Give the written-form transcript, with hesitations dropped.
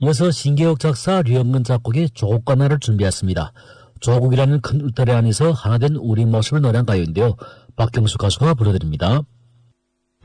이어서 신개혁 작사 류영근 작곡의 조국과 나를 준비했습니다. 조국이라는 큰 울타리 안에서 하나된 우리 모습을 노래한 가요인데요. 박경수 가수가 불러드립니다.